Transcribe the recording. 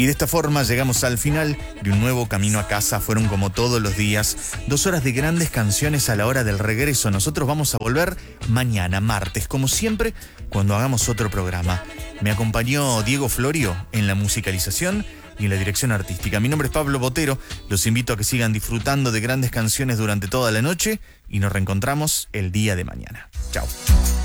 Y de esta forma llegamos al final de un nuevo Camino a Casa. Fueron como todos los días 2 horas de grandes canciones a la hora del regreso. Nosotros vamos a volver mañana, martes, como siempre, cuando hagamos otro programa. Me acompañó Diego Florio en la musicalización y en la dirección artística. Mi nombre es Pablo Botero. Los invito a que sigan disfrutando de grandes canciones durante toda la noche y nos reencontramos el día de mañana. Chao.